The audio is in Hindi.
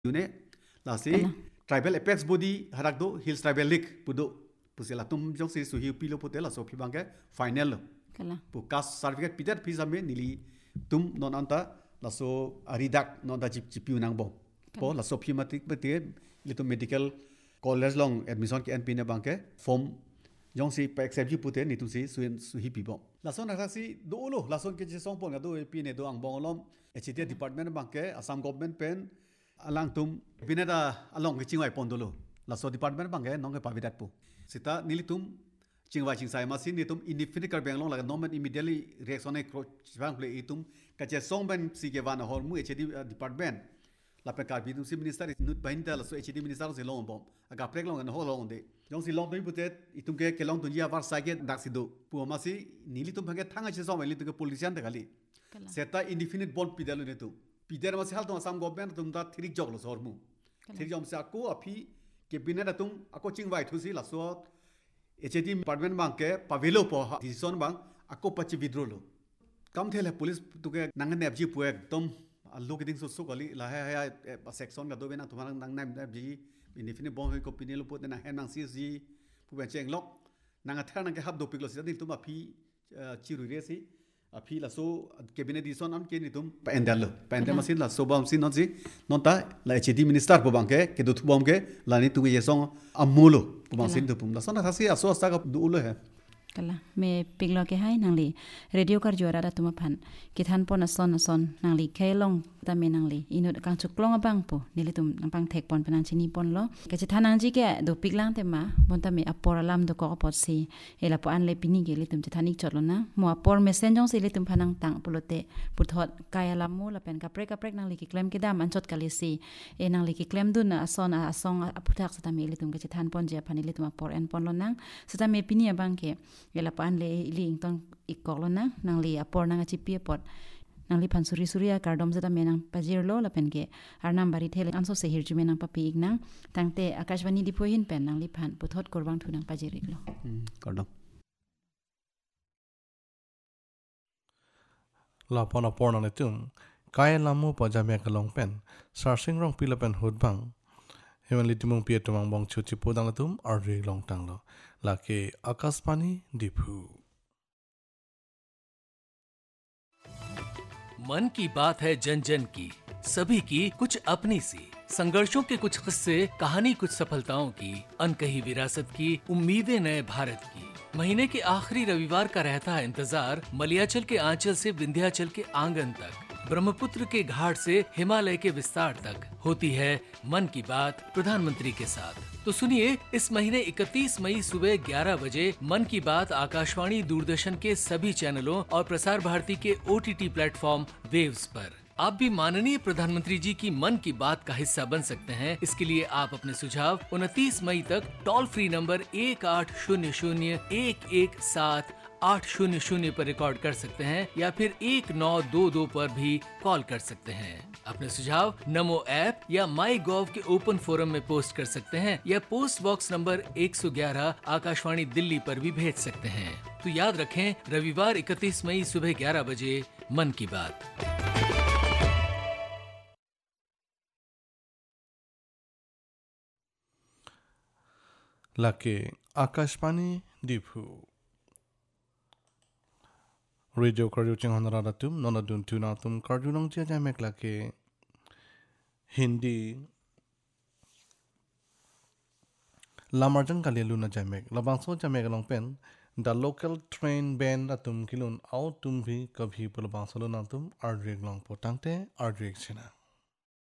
Yune lasi Kala. tribal apex body harak do hills tribal league pudo pusela tum jong si suhi pilo putela so phibange final Kala. pu kas certificate peter pisame nili tum non anta laso aridak non da jipiu nang bom po laso phimatik bete litum medical college long admission ke np ne banke form jong si pa accept ji pute ni tu si suhi pi bom laso na si do lo laso ke ji song pon ga do pi ne do ang bong lom HTA department banke assam government pen alang tum bineda along ke chingwai pon dolo laso department bange nong ke pavidat pu sita nilitum chingwai chingsai masin ni tum indefinite kar beng long la normal immediately reaction e chang play itum ka che song ben si ke wana hor mu HTA department la pe kar bi tum si minister nut bainta laso HTA minister se long bom aga prek long en holong de jong si long doi putet itum ke long tunjia war sai ke dak sido pu masi nilitum bange thanga che song li tu ke politician de kali seta indefinite bond pidalo ne tu Peter masih hal tu asam government tu dah thirik jog lo sormu. Thirik jog masa aku api cabinet tu aku cingwai tu si lah so HT department bang ke pavilo po decision bang aku paci withdraw lo. Kam thele police tu ke nangan nepji puek tom alu ke ding so kali lah hai section ka do bena tu mang nang nepji indefinite bond ko pinelo pot na hen nang si pu ben cheng lok nang athar nang ke hab do piklo si tu api ciru resi api la so cabinet decision am ke ni tum pendal masin la so bam sin non ta la HT minister po bangke ke du bom ke la ni tu ye song amulo po bang sin tu pum la so na thasi aso sta ka du ulo he Kala me piglo ke hai nangli radio kar juara da tuma phan kithan pon ason nangli khelong ta me nangli inut kang chuklong abang po nili tum nampang thek pon panang chini pon lo ke chithanang ji ke do piglang te ma bonta me apor alam do ko pot si ela po an le pini ke litum chithanik chotlo na mo apor mesen jong si litum phanang tang pulote puthot kaya lamu la pen ka prek nangli ki claim ke dam anchot kali si e nangli ki claim du na ason asong aputhak sata me litum ke chithan pon je phani litum apor en pon lo nang sata me pini abang ke ela pan le li ingtong ikoklo na nang li apor nang achipi pot nang li phan suri kardom zata menang pajir lo la pen ke arnam bari thele anso se hirju menang papi ignang tangte akashwani dipohin pen nang li phan puthot korbang thunang pajir iklo kardom la pona porna ne tum kaya lamu pajamya kalong pen sarsing rong pila pen hudbang hewan litimong pia tumang bong chuchi podang la tum arri long tang lo लाके आकाशवाणी दीपू मन की बात है जन जन की सभी की कुछ अपनी सी संघर्षों के कुछ किस्से कहानी कुछ सफलताओं की अनकही विरासत की उम्मीदें नए भारत की महीने के आखिरी रविवार का रहता है इंतजार मलयाचल के आंचल से विंध्याचल के आंगन तक ब्रह्मपुत्र के घाट से हिमालय के विस्तार तक होती है मन की बात प्रधानमंत्री के साथ। तो सुनिए इस महीने 31 मई सुबह 11 बजे मन की बात आकाशवाणी दूरदर्शन के सभी चैनलों और प्रसार भारती के OTT प्लेटफॉर्म वेव्स पर। आप भी माननीय प्रधानमंत्री जी की मन की बात का हिस्सा बन सकते हैं। इसके लिए आप अपने सुझाव 29 मई तक टोल फ्री नंबर 1800-117-800 पर रिकॉर्ड कर सकते हैं या फिर 1922 पर भी कॉल कर सकते हैं। अपने सुझाव नमो ऐप या माई गॉव के ओपन फोरम में पोस्ट कर सकते हैं या post box number 111 Akashvani Delhi पर भी भेज सकते हैं। तो याद रखें रविवार 31 मई सुबह 11 बजे मन की बात। लाके आकाशवाणी दीपू रेडियो कार्डियो चिंगहनरा तुम नोनादुन तुना तुम कार्डियो नंग जे जामेक लाके हिंदी लामार्जन काले लुना जामेक लबांसो जामेक लोंग pain the local train band तुम किलोन आओ तुम भी कभी पुलबांसो लुना तुम आर्ड्रेक लोंग पोटांगते आर्ड्रेक छिना